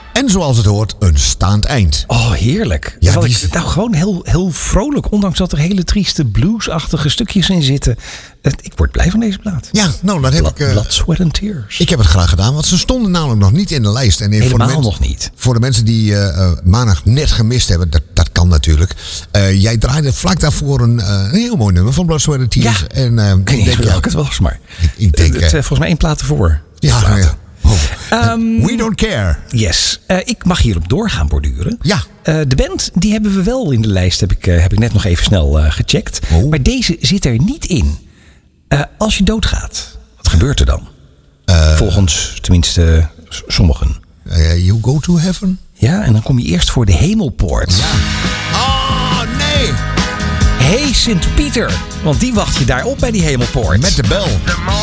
En zoals het hoort, een staand eind. Oh, heerlijk. Ja, Ja, die ik nou gewoon heel vrolijk, ondanks dat er hele trieste bluesachtige stukjes in zitten. Ik word blij van deze plaat. Ja, nou, dat heb ik... Blood, Sweat and Tears. Ik heb het graag gedaan, want ze stonden namelijk nog niet in de lijst. En Helemaal nog niet. Voor de mensen die maandag net gemist hebben, dat kan natuurlijk. Jij draaide vlak daarvoor een heel mooi nummer van Blood, Sweat and Tears. Ja, En, ik weet niet eens welke het was, maar ik denk... volgens mij 1 plaat ervoor. Ja, nou ja. Oh. We don't care. Yes. Ik mag hierop door gaan borduren. Ja. De band, die hebben we wel in de lijst, heb ik net nog even snel gecheckt. Oh. Maar deze zit er niet in. Als je doodgaat, wat gebeurt er dan? Volgens tenminste sommigen. You go to heaven? Ja, en dan kom je eerst voor de hemelpoort. Ja. Oh, nee. Hey Sint-Pieter, want die wacht je daar op bij die hemelpoort. Met de bel.